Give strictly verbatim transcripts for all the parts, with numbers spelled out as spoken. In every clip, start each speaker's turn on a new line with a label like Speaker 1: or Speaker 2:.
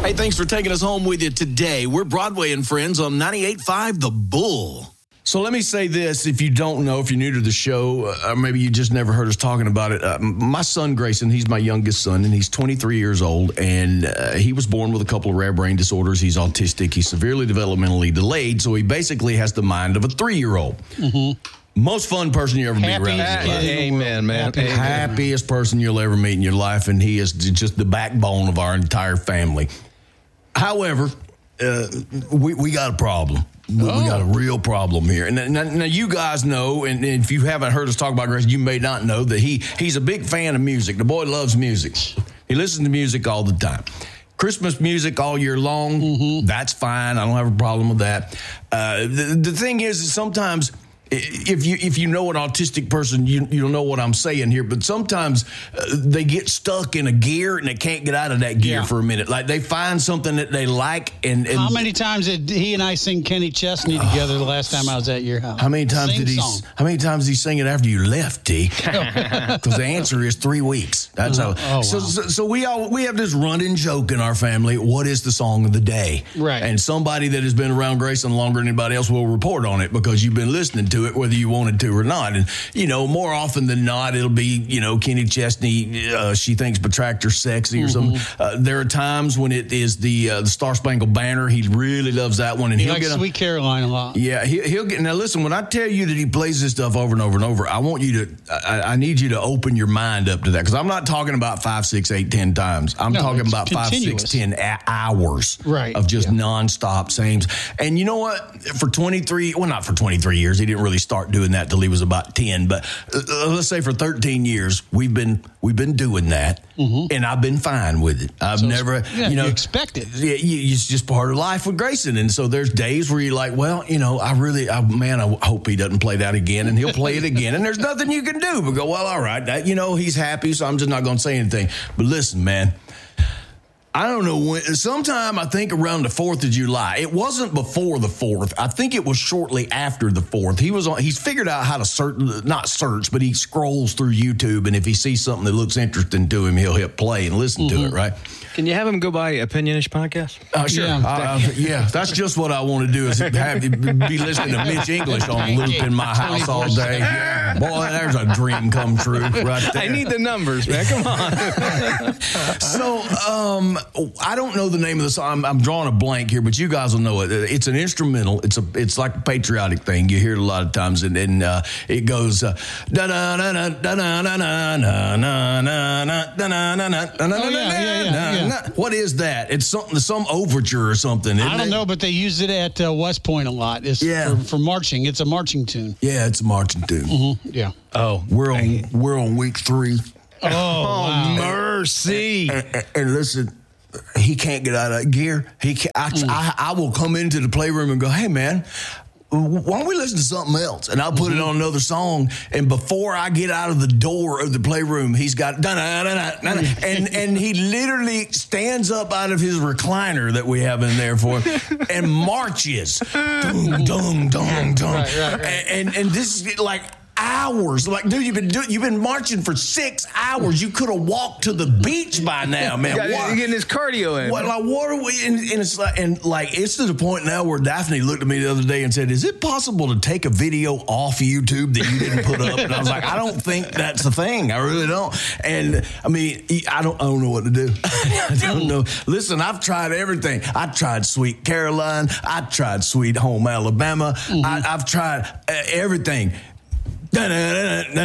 Speaker 1: Hey, thanks for taking us home with you today. We're Broadway and Friends on ninety-eight point five The Bull. So let me say this, if you don't know, if you're new to the show, uh, or maybe you just never heard us talking about it. Uh, my son, Grayson, he's my youngest son, and he's twenty-three years old, and uh, he was born with a couple of rare brain disorders. He's autistic. He's severely developmentally delayed, so he basically has the mind of a three-year-old. Mm-hmm. Most fun person you ever meet around.
Speaker 2: Amen, man.
Speaker 1: Happy. Happiest person you'll ever meet in your life, and he is just the backbone of our entire family. However, uh, we, we got a problem. We, oh. we got a real problem here. And now, now you guys know, and, and if you haven't heard us talk about Grayson, you may not know that he he's a big fan of music. The boy loves music. He listens to music all the time. Christmas music all year long, mm-hmm. that's fine. I don't have a problem with that. Uh, the, the thing is that sometimes if you if you know an autistic person, you you don't know what I'm saying here, but sometimes uh, they get stuck in a gear and they can't get out of that gear yeah. for a minute. Like they find something that they like. And, and
Speaker 3: how many times did he and I sing Kenny Chesney together the last time I was at your house?
Speaker 1: How many times
Speaker 3: Same
Speaker 1: did he?
Speaker 3: Song.
Speaker 1: How many times did he sing it after you left, T? Because the answer is three weeks. That's
Speaker 3: oh,
Speaker 1: how.
Speaker 3: Oh,
Speaker 1: so,
Speaker 3: wow.
Speaker 1: so so we all we have this running joke in our family. What is the song of the day?
Speaker 3: Right.
Speaker 1: And somebody that has been around Grayson longer than anybody else will report on it because you've been listening to it, whether you wanted to or not. And, you know, more often than not, it'll be, you know, Kenny Chesney, uh, she thinks Protractor's sexy or mm-hmm. something. Uh, there are times when it is the uh, the Star Spangled Banner. He really loves that one. And
Speaker 3: he
Speaker 1: he'll
Speaker 3: likes
Speaker 1: get a,
Speaker 3: Sweet Caroline a lot.
Speaker 1: Yeah, he, he'll get. Now, listen, when I tell you that he plays this stuff over and over and over, I want you to, I, I need you to open your mind up to that. Because I'm not talking about five, six, eight, ten times. I'm
Speaker 3: no,
Speaker 1: talking about
Speaker 3: continuous.
Speaker 1: five, six, ten a- hours
Speaker 3: right.
Speaker 1: of just
Speaker 3: yeah.
Speaker 1: nonstop sames. And you know what? For twenty-three, well, not for twenty-three years. He didn't really start doing that till he was about ten. But uh, let's say for thirteen years, we've been we've been doing that, mm-hmm. and I've been fine with it. I've
Speaker 3: so
Speaker 1: never,
Speaker 3: yeah,
Speaker 1: you know,
Speaker 3: you expect it.
Speaker 1: Yeah, you, it's just part of life with Grayson. And so there's days where you're like, well, you know, I really, I, man, I hope he doesn't play that again, and he'll play it again, and there's nothing you can do but go, well, all right, that, you know, he's happy, so I'm just not going to say anything. But listen, man. I don't know when, sometime I think around the fourth of July. It wasn't before the fourth. I think it was shortly after the fourth. He was on, he's figured out how to search, not search, but he scrolls through YouTube, and if he sees something that looks interesting to him, he'll hit play and listen mm-hmm. to it, right?
Speaker 2: Can you have him go by Opinionish Podcast?
Speaker 1: Uh, sure. Yeah. Uh, yeah, that's just what I want to do is have be listening to Mitch English on loop in my house all day. Yeah. Boy, there's a dream come true right there.
Speaker 2: I need the numbers, man. Come on.
Speaker 1: So, um, I don't know the name of the song. I'm, I'm drawing a blank here, but you guys will know it. It's an instrumental. It's a. It's like a patriotic thing. You hear it a lot of times, and, and uh, it goes da da da da da da da da da da da da da. What is that? It's something, some overture or something.
Speaker 3: I don't know, but they use it at uh, West Point a lot. It's
Speaker 1: yeah.
Speaker 3: for, for marching. It's a marching tune.
Speaker 1: Yeah, it's a marching tune.
Speaker 3: Mm-hmm. Yeah.
Speaker 1: Oh, we're on we're on week three.
Speaker 3: Oh, wow.
Speaker 2: Mercy!
Speaker 1: And, and, and listen. He can't get out of that gear. He can, I, mm. I, I will come into the playroom and go, hey, man, why don't we listen to something else? And I'll put mm-hmm. it on another song. And before I get out of the door of the playroom, he's got da-da-da-da-da, and and he literally stands up out of his recliner that we have in there for him and marches. Dung, dung, dung, dung. Right, right, right. And, and this is like hours. Like, dude, you've been doing, you've been marching for six hours. You could have walked to the beach by now, man.
Speaker 2: You're getting his cardio in.
Speaker 1: What, like, what are we? And, and it's like, and like, it's to the point now where Daphne looked at me the other day and said, "Is it possible to take a video off YouTube that you didn't put up?" And I was like, "I don't think that's the thing. I really don't." And I mean, I don't, I don't know what to do. I don't know. Listen, I've tried everything. I tried Sweet Caroline. I tried Sweet Home Alabama. Mm-hmm. I, I've tried uh, everything.
Speaker 2: Maybe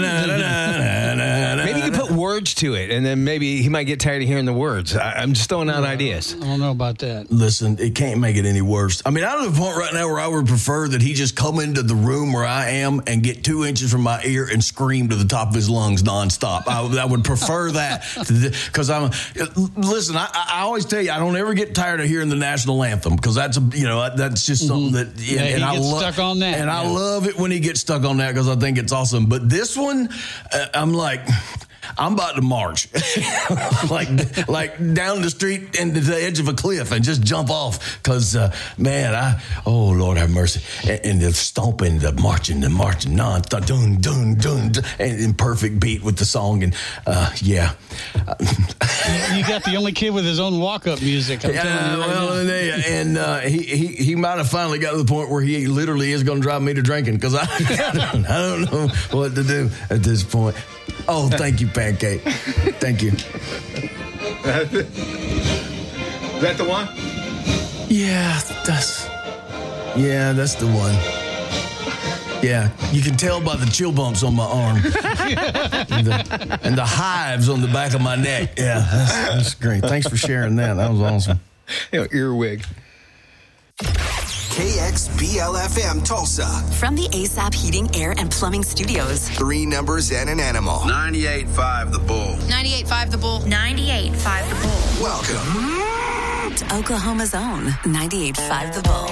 Speaker 2: you can put words to it, and then maybe he might get tired of hearing the words. I, I'm just throwing out ideas.
Speaker 3: I don't know about that.
Speaker 1: Listen, it can't make it any worse. I mean, I'm at the point right now where I would prefer that he just come into the room where I am and get two inches from my ear and scream to the top of his lungs nonstop. I, I would prefer that because I'm. Listen, I, I always tell you, I don't ever get tired of hearing the national anthem because that's a, you know, that's just something that. And,
Speaker 3: yeah, he
Speaker 1: and
Speaker 3: gets
Speaker 1: I lo-
Speaker 3: stuck on that,
Speaker 1: and
Speaker 3: yeah.
Speaker 1: I love it when he gets stuck on that because I think it's awesome. But this one, uh, I'm like, I'm about to march, like like down the street and to the edge of a cliff and just jump off. Because uh, man, I oh Lord have mercy, and, and the stomping, the marching, the marching, non dun dun dun, and in perfect beat with the song, and uh, yeah.
Speaker 3: You got the only kid with his own walk-up music. I'm
Speaker 1: Yeah,
Speaker 3: telling you right
Speaker 1: well,
Speaker 3: now.
Speaker 1: and, and uh, he, he he might have finally got to the point where he literally is going to drive me to drinking because I, I don't know what to do at this point. Oh, thank you, Pancake. Thank you.
Speaker 2: Is that the one?
Speaker 1: Yeah, that's yeah, that's the one. Yeah, you can tell by the chill bumps on my arm and, the, and the hives on the back of my neck. Yeah, that's, that's great. Thanks for sharing that. That was awesome.
Speaker 2: You know, earwig.
Speaker 4: K X B L F M Tulsa.
Speaker 5: From the A S A P Heating, Air, and Plumbing Studios.
Speaker 4: Three numbers and an animal.
Speaker 6: ninety-eight point five The Bull.
Speaker 7: ninety-eight point five The Bull. ninety-eight point five The Bull.
Speaker 4: Welcome
Speaker 5: To Oklahoma's own ninety-eight point five The Bull.